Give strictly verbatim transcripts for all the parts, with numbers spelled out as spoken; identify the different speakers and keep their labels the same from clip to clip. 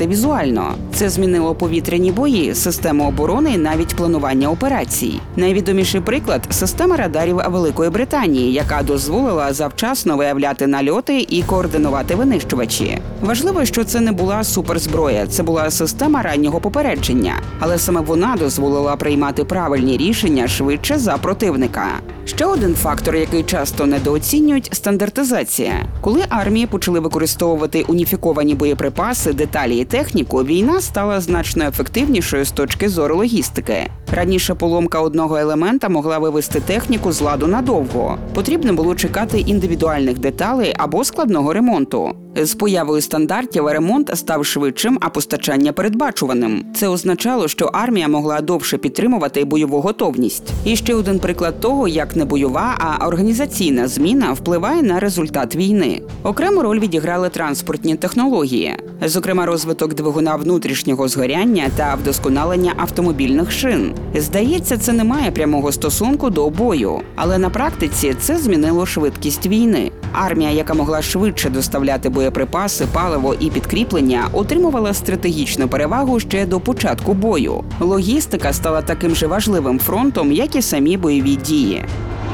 Speaker 1: показати візуально. Це змінило повітряні бої, систему оборони і навіть планування операцій. Найвідоміший приклад – система радарів Великої Британії, яка дозволила завчасно виявляти нальоти і координувати винищувачі. Важливо, що це не була суперзброя, це була система раннього попередження. Але саме вона дозволила приймати правильні рішення швидше за противника. Ще один фактор, який часто недооцінюють – стандартизація. Коли армії почали використовувати уніфіковані боєприпаси, деталі і техніку, війна стала значно ефективнішою з точки зору логістики. Раніше поломка одного елемента могла вивести техніку з ладу надовго. Потрібно було чекати індивідуальних деталей або складного ремонту. З появою стандартів ремонт став швидшим, а постачання передбачуваним. Це означало, що армія могла довше підтримувати бойову готовність. І ще один приклад того, як не бойова, а організаційна зміна впливає на результат війни. Окрему роль відіграли транспортні технології. Зокрема, розвиток двигуна внутрішнього згоряння та вдосконалення автомобільних шин. Здається, це не має прямого стосунку до бою. Але на практиці це змінило швидкість війни. Армія, яка могла швидше доставляти боєприпаси, паливо і підкріплення, отримувала стратегічну перевагу ще до початку бою. Логістика стала таким же важливим фронтом, як і самі бойові дії.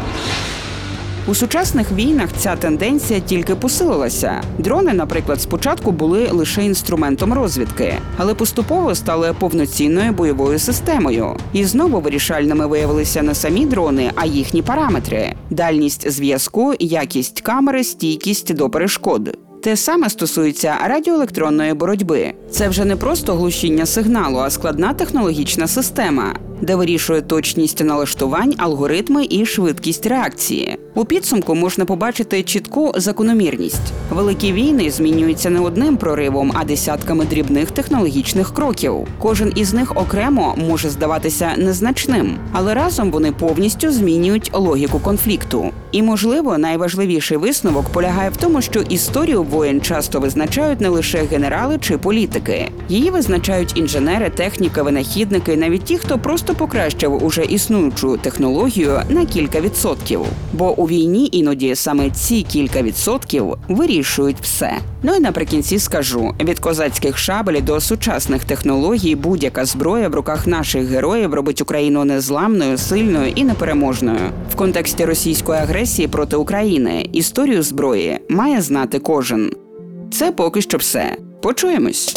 Speaker 1: У сучасних війнах ця тенденція тільки посилилася. Дрони, наприклад, спочатку були лише інструментом розвідки, але поступово стали повноцінною бойовою системою. І знову вирішальними виявилися не самі дрони, а їхні параметри – дальність зв'язку, якість камери, стійкість до перешкод. Те саме стосується радіоелектронної боротьби. Це вже не просто глушіння сигналу, а складна технологічна система, де вирішує точність налаштувань, алгоритми і швидкість реакції. У підсумку можна побачити чітку закономірність. Великі війни змінюються не одним проривом, а десятками дрібних технологічних кроків. Кожен із них окремо може здаватися незначним, але разом вони повністю змінюють логіку конфлікту. І, можливо, найважливіший висновок полягає в тому, що історію воєн часто визначають не лише генерали чи політики. Її визначають інженери, техніки, винахідники, навіть ті, хто просто покращив уже існуючу технологію на кілька відсотків. Бо у війні іноді саме ці кілька відсотків вирішують все. Ну і наприкінці скажу, від козацьких шабель до сучасних технологій будь-яка зброя в руках наших героїв робить Україну незламною, сильною і непереможною. В контексті російської агресії проти України історію зброї має знати кожен. Це поки що все. Почуємось.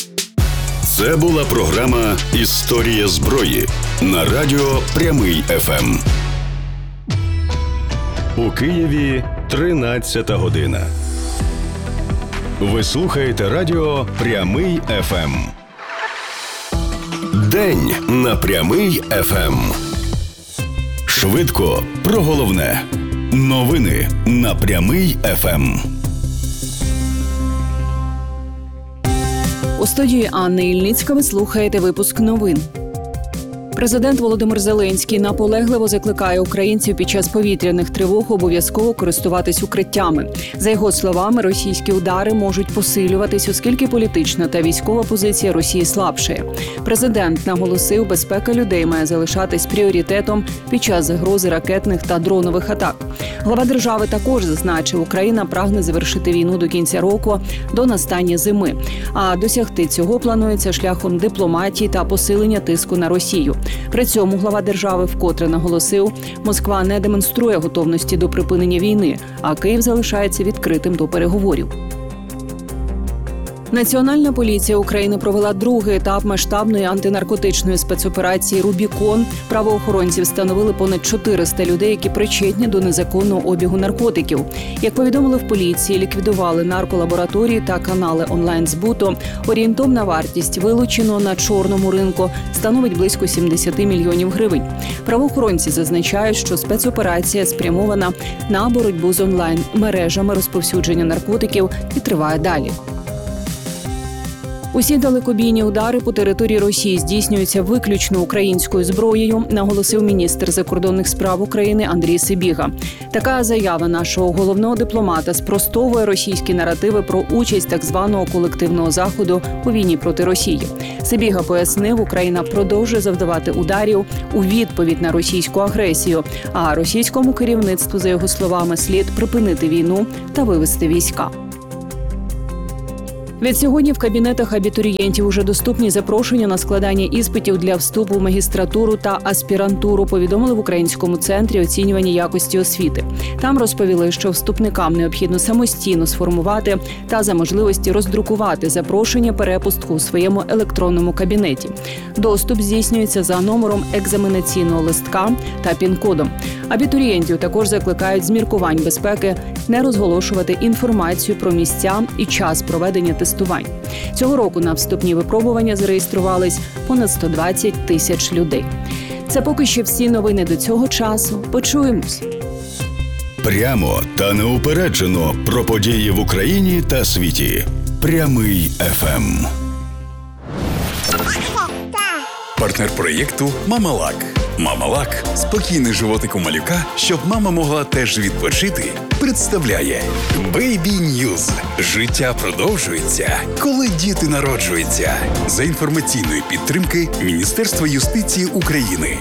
Speaker 2: Це була програма «Історія зброї» на радіо «Прямий еф ем». У Києві тринадцята година. Ви слухаєте радіо «Прямий еф ем». День на «Прямий еф ем». Швидко про головне. Новини на «Прямий еф ем».
Speaker 3: У студії Анни Ільницька ви слухаєте випуск новин. Президент Володимир Зеленський наполегливо закликає українців під час повітряних тривог обов'язково користуватись укриттями. За його словами, російські удари можуть посилюватись, оскільки політична та військова позиція Росії слабшає. Президент наголосив, безпека людей має залишатись пріоритетом під час загрози ракетних та дронових атак. Глава держави також зазначив, Україна прагне завершити війну до кінця року, до настання зими. А досягти цього планується шляхом дипломатії та посилення тиску на Росію. При цьому глава держави вкотре наголосив, Москва не демонструє готовності до припинення війни, а Київ залишається відкритим до переговорів. Національна поліція України провела другий етап масштабної антинаркотичної спецоперації «Рубікон». Правоохоронці встановили понад чотириста людей, які причетні до незаконного обігу наркотиків. Як повідомили в поліції, ліквідували нарколабораторії та канали онлайн-збуту. Орієнтовна вартість вилученого на чорному ринку становить близько сімдесят мільйонів гривень. Правоохоронці зазначають, що спецоперація спрямована на боротьбу з онлайн-мережами розповсюдження наркотиків і триває далі. Усі далекобійні удари по території Росії здійснюються виключно українською зброєю, наголосив міністр закордонних справ України Андрій Сибіга. Така заява нашого головного дипломата спростовує російські наративи про участь так званого колективного заходу у війні проти Росії. Сибіга пояснив, Україна продовжує завдавати ударів у відповідь на російську агресію, а російському керівництву, за його словами, слід припинити війну та вивести війська. Від сьогодні в кабінетах абітурієнтів уже доступні запрошення на складання іспитів для вступу в магістратуру та аспірантуру, повідомили в Українському центрі оцінювання якості освіти. Там розповіли, що вступникам необхідно самостійно сформувати та за можливості роздрукувати запрошення перепустку у своєму електронному кабінеті. Доступ здійснюється за номером екзаменаційного листка та пін-кодом. Абітурієнтів також закликають з міркувань безпеки не розголошувати інформацію про місця і час проведення тестувань. Цього року на вступні випробування зареєструвались понад сто двадцять тисяч людей. Це поки що всі новини до цього часу. Почуємось.
Speaker 2: Прямо та неупереджено про події в Україні та світі. Прямий еф ем.
Speaker 4: Партнер проєкту «Мамалак». «Мамалак» – спокійний животик у малюка, щоб мама могла теж відпочити, представляє Baby News. Життя продовжується, коли діти народжуються. За інформаційної підтримки Міністерства юстиції України.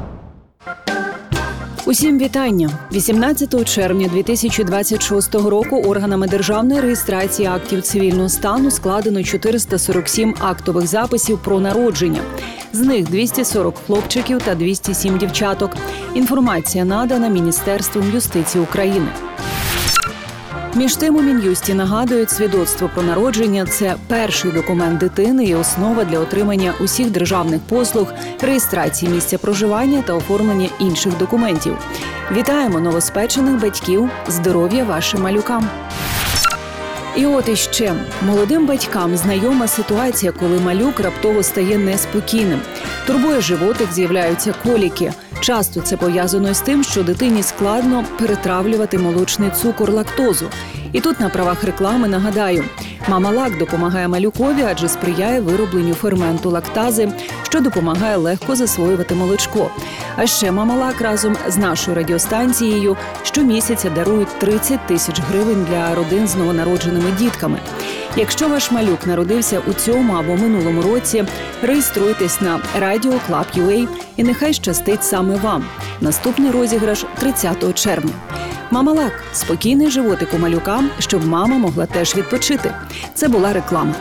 Speaker 3: Усім вітання! вісімнадцятого червня дві тисячі двадцять шостого року органами державної реєстрації актів цивільного стану складено чотириста сорок сім актових записів про народження. З них двісті сорок хлопчиків та двісті сім дівчаток. Інформація надана Міністерством юстиції України. Між тим у Мін'юсті нагадують, свідоцтво про народження – це перший документ дитини і основа для отримання усіх державних послуг, реєстрації місця проживання та оформлення інших документів. Вітаємо новоспечених батьків, здоров'я вашим малюкам! І от іще. Молодим батькам знайома ситуація, коли малюк раптово стає неспокійним. Турбує животик, з'являються коліки. Часто це пов'язано з тим, що дитині складно перетравлювати молочний цукор, лактозу. І тут на правах реклами нагадаю, «Мамалак» допомагає малюкові, адже сприяє виробленню ферменту лактази, що допомагає легко засвоювати молочко. А ще «Мамалак» разом з нашою радіостанцією щомісяця дарують тридцять тисяч гривень для родин з новонародженими дітками. Якщо ваш малюк народився у цьому або минулому році, реєструйтесь на радіо клаб крапка ю а і нехай щастить саме вам. Наступний розіграш тридцятого червня. «Мамалак» – спокійний животик у малюка, щоб мама могла теж відпочити. Це була реклама.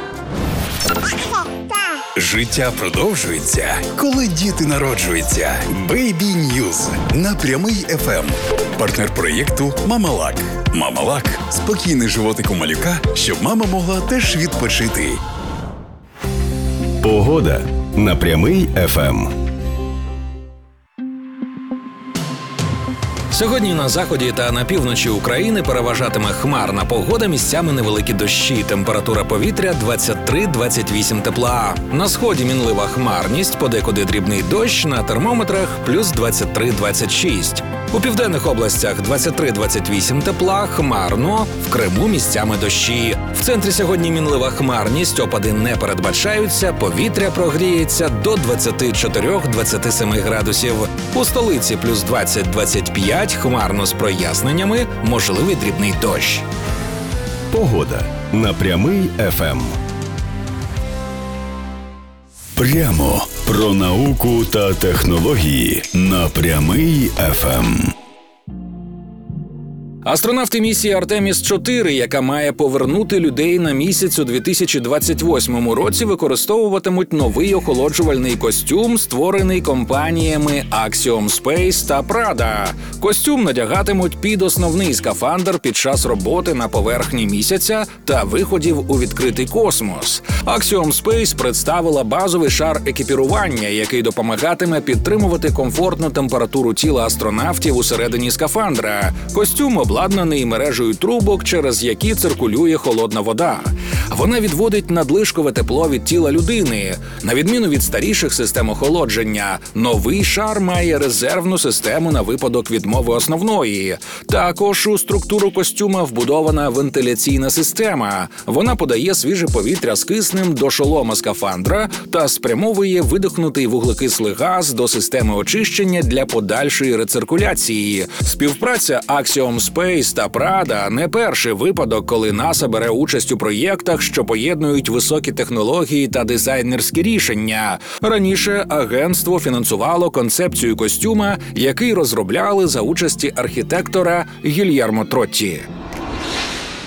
Speaker 4: Життя продовжується, коли діти народжуються. Baby News на Прямий еф ем. Партнер проєкту «Мамалак». «Мамалак» – спокійний животик у малюка, щоб мама могла теж відпочити.
Speaker 2: Погода на Прямий еф ем.
Speaker 5: Сьогодні на заході та на півночі України переважатиме хмарна погода, місцями невеликі дощі. Температура повітря двадцять три - двадцять вісім тепла. На сході мінлива хмарність, подекуди дрібний дощ, на термометрах плюс двадцять три - двадцять шість. У південних областях двадцять три - двадцять вісім тепла, хмарно, в Криму місцями дощі. В центрі сьогодні мінлива хмарність, опади не передбачаються, повітря прогріється до двадцять чотири - двадцять сім градусів. У столиці плюс двадцять - двадцять п'ять, хмарно з проясненнями, можливий дрібний дощ.
Speaker 2: Погода на Прямий еф ем. Прямо про науку та технології на Прямий еф ем.
Speaker 5: Астронавти місії Артеміс чотири, яка має повернути людей на місяць у дві тисячі двадцять восьмому році, використовуватимуть новий охолоджувальний костюм, створений компаніями Axiom Space та Prada. Костюм надягатимуть під основний скафандр під час роботи на поверхні місяця та виходів у відкритий космос. Axiom Space представила базовий шар екіпірування, який допомагатиме підтримувати комфортну температуру тіла астронавтів усередині скафандра. Костюм обладнаний мережею трубок, через які циркулює холодна вода. Вона відводить надлишкове тепло від тіла людини. На відміну від старіших систем охолодження, новий шар має резервну систему на випадок відмови основної. Також у структуру костюма вбудована вентиляційна система. Вона подає свіже повітря з киснем до шолома скафандра та спрямовує видихнутий вуглекислий газ до системи очищення для подальшої рециркуляції. Співпраця Axiom Space та Prada – не перший випадок, коли НАСА бере участь у проєктах, що поєднують високі технології та дизайнерські рішення. Раніше агентство фінансувало концепцію костюма, який розробляли за участі архітектора Гільєрмо Тротті.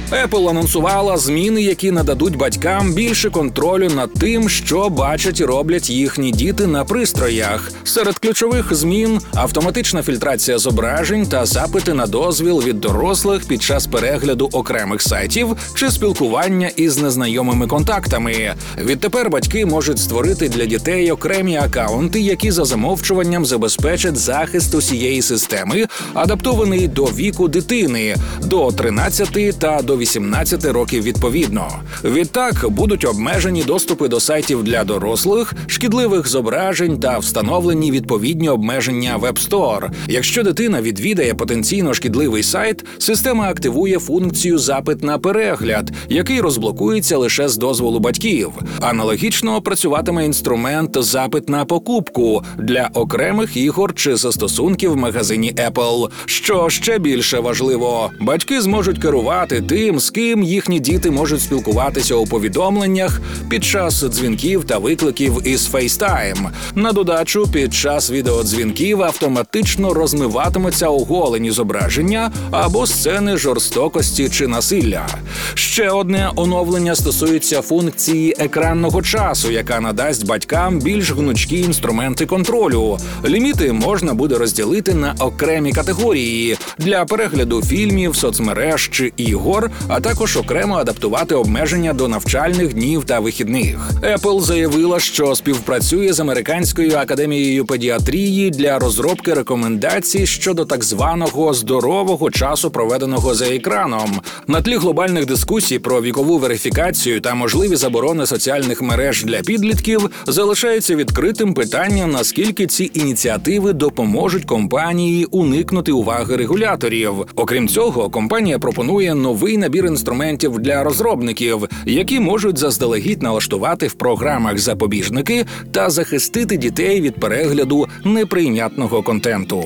Speaker 5: Apple анонсувала зміни, які нададуть батькам більше контролю над тим, що бачать і роблять їхні діти на пристроях. Серед ключових змін – автоматична фільтрація зображень та запити на дозвіл від дорослих під час перегляду окремих сайтів чи спілкування із незнайомими контактами. Відтепер батьки можуть створити для дітей окремі акаунти, які за замовчуванням забезпечать захист усієї системи, адаптований до віку дитини – до тринадцяти та до вісімнадцяти років відповідно. Відтак будуть обмежені доступи до сайтів для дорослих, шкідливих зображень та встановлені відповідні обмеження в App Store. Якщо дитина відвідає потенційно шкідливий сайт, система активує функцію «Запит на перегляд», який розблокується лише з дозволу батьків. Аналогічно працюватиме інструмент «Запит на покупку» для окремих ігор чи застосунків в магазині Apple. Що ще більше важливо, батьки зможуть керувати тим, з ким їхні діти можуть спілкуватися у повідомленнях під час дзвінків та викликів із FaceTime. На додачу, під час відеодзвінків автоматично розмиватимуться оголені зображення або сцени жорстокості чи насилля. Ще одне оновлення стосується функції екранного часу, яка надасть батькам більш гнучкі інструменти контролю. Ліміти можна буде розділити на окремі категорії для перегляду фільмів, соцмереж чи ігор, а також окремо адаптувати обмеження до навчальних днів та вихідних. Apple заявила, що співпрацює з Американською академією педіатрії для розробки рекомендацій щодо так званого здорового часу, проведеного за екраном. На тлі глобальних дискусій про вікову верифікацію та можливі заборони соціальних мереж для підлітків залишається відкритим питання, наскільки ці ініціативи допоможуть компанії уникнути уваги регуляторів. Окрім цього, компанія пропонує новий набір інструментів для розробників, які можуть заздалегідь налаштувати в програмах запобіжники та захистити дітей від перегляду неприйнятного контенту.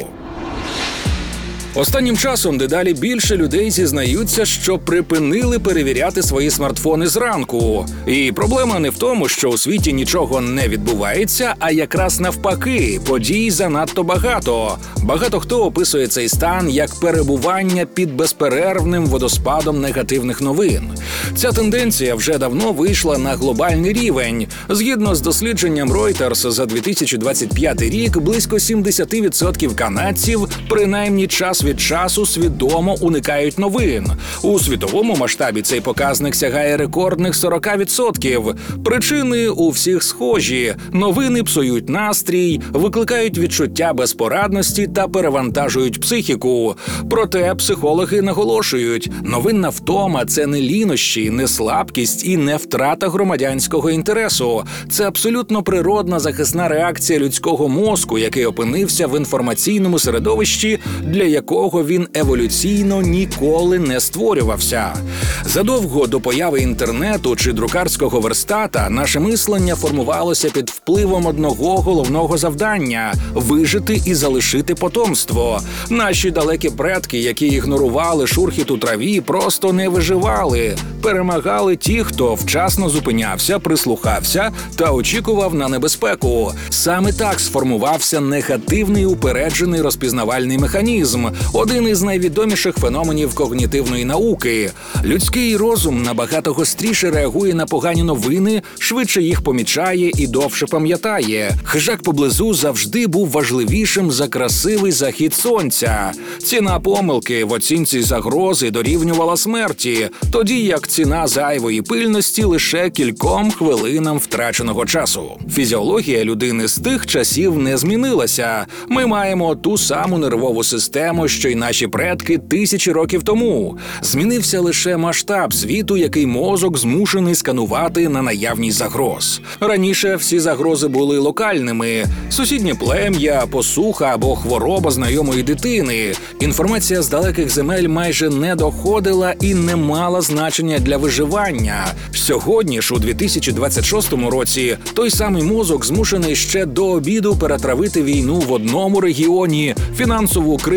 Speaker 5: Останнім часом дедалі більше людей зізнаються, що припинили перевіряти свої смартфони зранку. І проблема не в тому, що у світі нічого не відбувається, а якраз навпаки, подій занадто багато. Багато хто описує цей стан як перебування під безперервним водоспадом негативних новин. Ця тенденція вже давно вийшла на глобальний рівень. Згідно з дослідженням Reuters за дві тисячі двадцять п'ятий рік, близько сімдесят відсотків канадців принаймні час від часу свідомо уникають новин. У світовому масштабі цей показник сягає рекордних сорок відсотків. Причини у всіх схожі. Новини псують настрій, викликають відчуття безпорадності та перевантажують психіку. Проте психологи наголошують, новинна втома – це не лінощі, не слабкість і не втрата громадянського інтересу. Це абсолютно природна захисна реакція людського мозку, який опинився в інформаційному середовищі, для якого він еволюційно ніколи не створювався. Задовго до появи інтернету чи друкарського верстата наше мислення формувалося під впливом одного головного завдання – вижити і залишити потомство. Наші далекі предки, які ігнорували шурхіт у траві, просто не виживали. Перемагали ті, хто вчасно зупинявся, прислухався та очікував на небезпеку. Саме так сформувався негативний упереджений розпізнавальний механізм – один із найвідоміших феноменів когнітивної науки. Людський розум набагато гостріше реагує на погані новини, швидше їх помічає і довше пам'ятає. Хижак поблизу завжди був важливішим за красивий захід сонця. Ціна помилки в оцінці загрози дорівнювала смерті, тоді як ціна зайвої пильності лише кільком хвилинам втраченого часу. Фізіологія людини з тих часів не змінилася. Ми маємо ту саму нервову систему, що й наші предки тисячі років тому. Змінився лише масштаб світу, який мозок змушений сканувати на наявність загроз. Раніше всі загрози були локальними. Сусіднє плем'я, посуха або хвороба знайомої дитини. Інформація з далеких земель майже не доходила і не мала значення для виживання. Сьогодні ж, у дві тисячі двадцять шостому році, той самий мозок змушений ще до обіду перетравити війну в одному регіоні, фінансову кризу в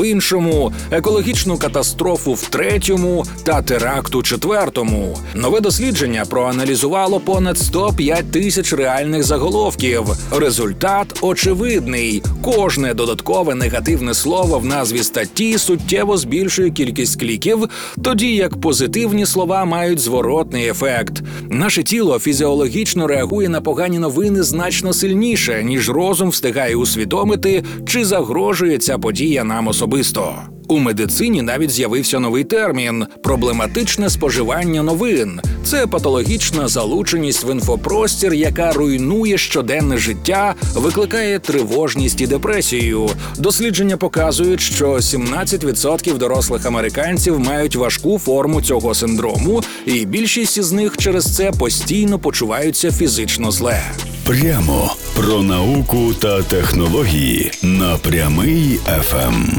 Speaker 5: в іншому, екологічну катастрофу в третьому та теракт у четвертому. Нове дослідження проаналізувало понад сто п'ять тисяч реальних заголовків. Результат очевидний. Кожне додаткове негативне слово в назві статті суттєво збільшує кількість кліків, тоді як позитивні слова мають зворотний ефект. Наше тіло фізіологічно реагує на погані новини значно сильніше, ніж розум встигає усвідомити, чи загрожує ця подія нам особисто. У медицині навіть з'явився новий термін – проблематичне споживання новин. Це патологічна залученість в інфопростір, яка руйнує щоденне життя, викликає тривожність і депресію. Дослідження показують, що сімнадцять відсотків дорослих американців мають важку форму цього синдрому, і більшість із них через це постійно почуваються фізично зле.
Speaker 2: Прямо про науку та технології на Прямий еф ем.